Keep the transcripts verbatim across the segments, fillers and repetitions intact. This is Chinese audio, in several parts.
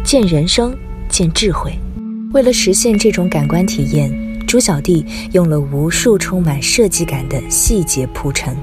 见人生，见智慧。为了实现这种感官体验，朱小弟用了无数充满设计感的细节铺陈。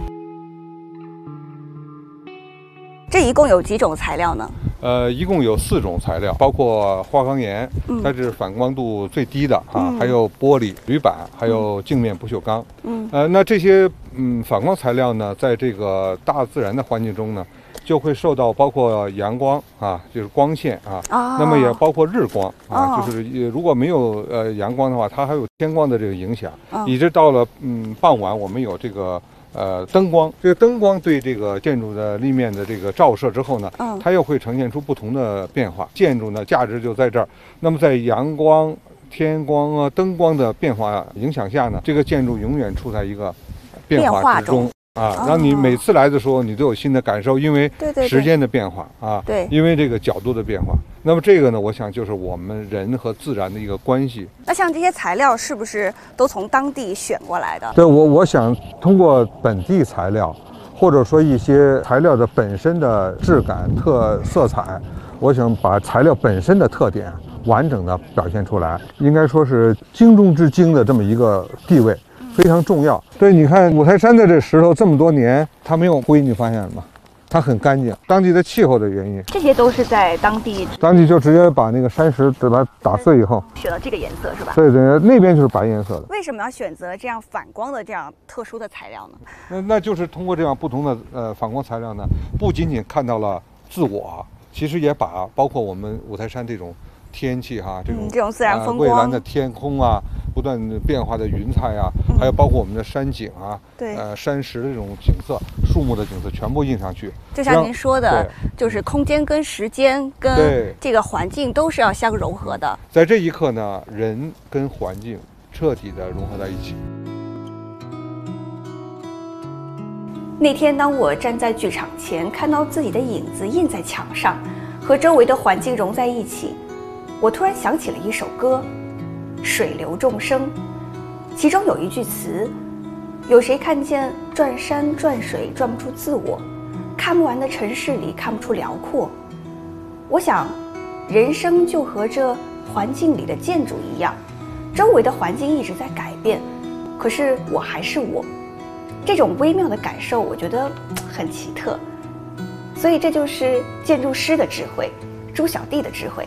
这一共有几种材料呢？ 呃，一共有四种材料，包括花岗岩， 嗯、 它是反光度最低的啊， 嗯、 还有玻璃、铝板，还有镜面不锈钢。 嗯， 呃，那这些嗯反光材料呢，在这个大自然的环境中呢，就会受到包括阳光啊，就是光线啊， 哦、 那么也包括日光啊， 哦、 就是如果没有呃阳光的话，它还有天光的这个影响， 哦、 一直到了嗯傍晚，我们有这个。呃，灯光，这个灯光对这个建筑的立面的这个照射之后呢， 嗯、 它又会呈现出不同的变化。建筑呢，价值就在这儿。那么在阳光、天光啊、灯光的变化影响下呢，这个建筑永远处在一个变化之中。啊，让你每次来的时候，你都有新的感受，因为时间的变化啊， 对， 因为这个角度的变化。那么这个呢，我想就是我们人和自然的一个关系。 那像这些材料是不是都从当地选过来的？ 对，我我想通过本地材料，或者说一些材料的本身的质感、特色彩，我想把材料本身的特点完整的表现出来，应该说是精中之精的这么一个地位。非常重要。对，你看五台山的这石头这么多年，它没有灰，你发现了吗？它很干净。当地的气候的原因， 这些都是在当地， 当地就直接把那个山石把它打碎以后， 选了这个颜色是吧？ 对对，那边就是白颜色的。 为什么要选择这样反光的这样特殊的材料呢？ 那那就是通过这样不同的呃反光材料呢，不仅仅看到了自我，其实也把包括我们五台山这种天气哈，这种、 嗯、这种自然风光、 呃、蔚蓝的天空啊。不断变化的云彩啊， 嗯、 还有包括我们的山景啊， 对， 呃，山石的这种景色、树木的景色，全部印上去。 就像您说的，就是空间跟时间跟这个环境都是要相融合的。 在这一刻呢，人跟环境彻底的融合在一起。 那天，当我站在剧场前，看到自己的影子印在墙上，和周围的环境融在一起，我突然想起了一首歌。水流众生，其中有一句词：有谁看见转山转水转不出自我，看不完的城市里看不出辽阔。我想，人生就和这环境里的建筑一样，周围的环境一直在改变，可是我还是我。这种微妙的感受，我觉得很奇特。所以这就是建筑师的智慧，朱小弟的智慧。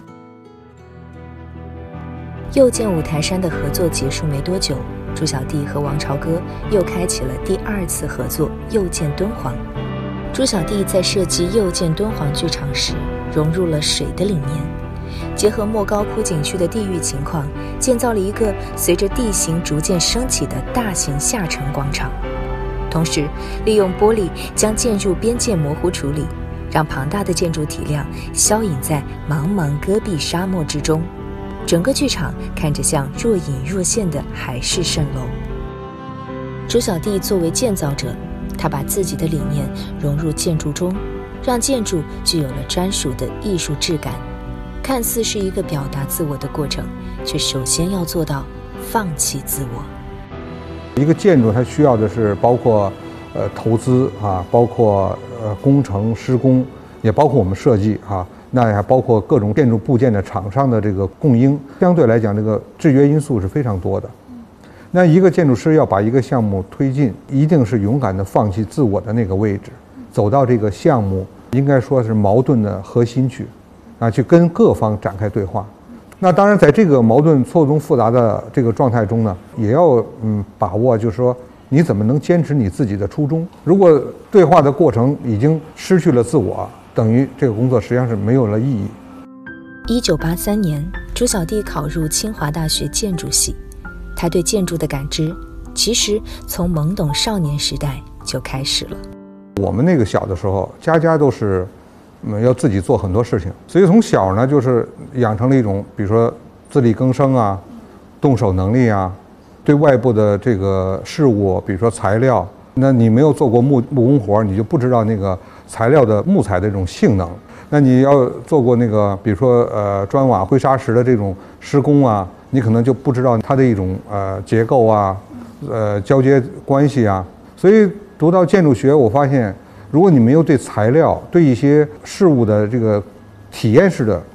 又见五台山的合作结束没多久，朱小弟和王朝歌又开启了第二次合作又见敦煌。朱小弟在设计又见敦煌剧场时融入了水的理念，结合莫高窟景区的地域情况，建造了一个随着地形逐渐升起的大型下沉广场，同时利用玻璃将建筑边界模糊处理，让庞大的建筑体量消隐在茫茫戈壁沙漠之中。整个剧场看着像若隐若现的海市蜃楼。朱小弟作为建造者，他把自己的理念融入建筑中，让建筑具有了专属的艺术质感。看似是一个表达自我的过程，却首先要做到放弃自我。 一个建筑它需要的是包括呃投资啊，包括呃工程施工，也包括我们设计啊。那还包括各种建筑部件的厂商的这个供应，相对来讲，这个制约因素是非常多的。那一个建筑师要把一个项目推进，一定是勇敢地放弃自我的那个位置，走到这个项目应该说是矛盾的核心去，啊，去跟各方展开对话。那当然，在这个矛盾错综复杂的这个状态中呢，也要嗯把握，就是说你怎么能坚持你自己的初衷。如果对话的过程已经失去了自我，等于这个工作实际上是没有了意义。 一九八三年，朱小弟考入清华大学建筑系，他对建筑的感知其实从懵懂少年时代就开始了。 我们那个小的时候，家家都是嗯要自己做很多事情，所以从小呢就是养成了一种，比如说自力更生啊，动手能力啊，对外部的这个事物，比如说材料，那你没有做过木木工活，你就不知道那个材料的木材的这种性能。那你要做过那个，比如说呃砖瓦灰砂石的这种施工啊，你可能就不知道它的一种呃结构啊，呃交接关系啊。所以读到建筑学，我发现，如果你没有对材料、对一些事物的这个体验式的